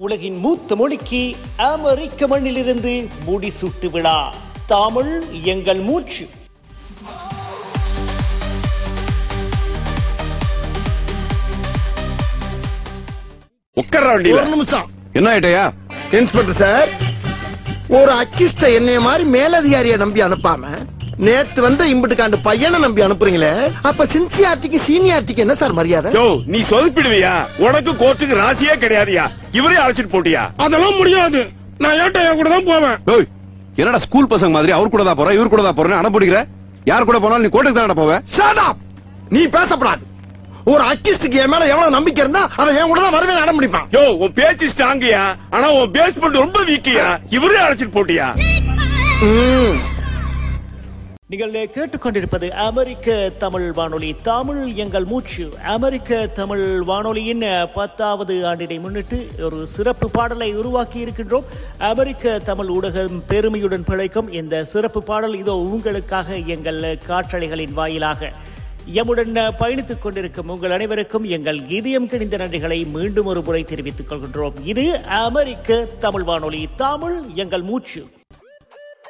உலகின் மூத்த மொழிக்கு அமெரிக்க மண்ணிலிருந்து முடிசூட்டு விழா. தமிழ் எங்கள் மூச்சு. ஒரு நிமிஷம். என்ன ஆயிட்டையா இன்ஸ்பெக்டர் சார்? ஒரு அக்கிஸ்ட என்னைய மாதிரி மேலதிகாரியை நம்பி அனுப்பாம நேத்து வந்த இம்புட்டுக்காண்டு பையனை நம்பி அனுப்புறீங்களே, அப்ப சின்சியாரிட்டிக்கு சீனியாரிட்டிக்கு என்ன சார் மரியாதை? நீ சொதப்பிடுவியா? உனக்கு கோர்ட்டுக்கு ராசியே கிடையாதுயா. இவரே அழைச்சிட்டு போட்டியா? அதெல்லாம் முடியாது. நான் ஏட்டையா கூட தான் போவேன். என்னடா ஸ்கூல் பசங்க மாதிரி அவர் கூட தான் போற இவர் கூட தான் போறேன்னு அனுப்பிடுகிற? யார் கூட போனாலும் நீ கோர்ட்டுக்கு தான் போவ. Shut up. நீ பேசப்படாது. ஒரு அக்கிஸ்டுக்கு என் மேல எவ்வளவு நம்பிக்கை இருந்தா அதை என் கூட தான் வரவே அடம் முடிப்பான். உன் பேச்சு ஸ்ட்ராங்கியா, ஆனா உன் பேஸ்மெண்ட் ரொம்ப வீக்கியா. இவரே அழைச்சிட்டு போட்டியா? நீங்கள் கேட்டுக்கொண்டிருப்பது அமெரிக்க தமிழ் வானொலி, தமிழ் எங்கள் மூச்சு. அமெரிக்க தமிழ் வானொலியின் 10வது ஆண்டினை முன்னிட்டு ஒரு சிறப்பு பாடலை உருவாக்கி இருக்கின்றோம். அமெரிக்க தமிழ் ஊடகம் பெருமையுடன் பிழைக்கும் இந்த சிறப்பு பாடல் இதோ உங்களுக்காக எங்கள் காற்றலைகளின் வாயிலாக. எம்முடன் பயணித்துக் கொண்டிருக்கும் உங்கள் அனைவருக்கும் எங்கள் இதயம் கிணிந்த நன்றிகளை மீண்டும் ஒரு முறை தெரிவித்துக் கொள்கின்றோம். இது அமெரிக்க தமிழ் வானொலி, தமிழ் எங்கள் மூச்சு.